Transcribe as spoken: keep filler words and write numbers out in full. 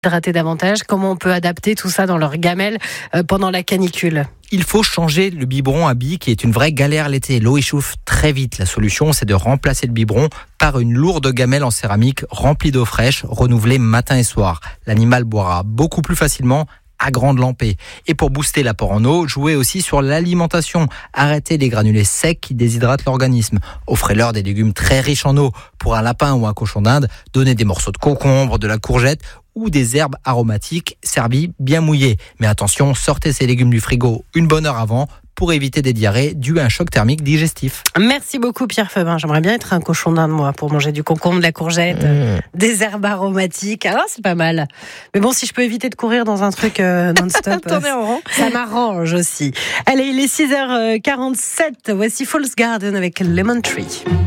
Hydrater davantage, comment on peut adapter tout ça dans leur gamelle euh, pendant la canicule? Il faut changer le biberon à billes qui est une vraie galère l'été. L'eau échauffe très vite. La solution, c'est de remplacer le biberon par une lourde gamelle en céramique remplie d'eau fraîche, renouvelée matin et soir. L'animal boira beaucoup plus facilement à grande lampée. Et pour booster l'apport en eau, jouez aussi sur l'alimentation. Arrêtez les granulés secs qui déshydratent l'organisme. Offrez-leur des légumes très riches en eau. Pour un lapin ou un cochon d'Inde, donnez des morceaux de concombre, de la courgette ou des herbes aromatiques servies bien mouillées. Mais attention, sortez ces légumes du frigo une bonne heure avant pour éviter des diarrhées dues à un choc thermique digestif. Merci beaucoup Pierre Febin. J'aimerais bien être un cochon d'Inde moi pour manger du concombre, de la courgette, mmh. des herbes aromatiques. Alors c'est pas mal. Mais bon, si je peux éviter de courir dans un truc euh, non-stop, euh, ça m'arrange aussi. Allez, il est six heures quarante-sept. Voici False Garden avec Lemon Tree.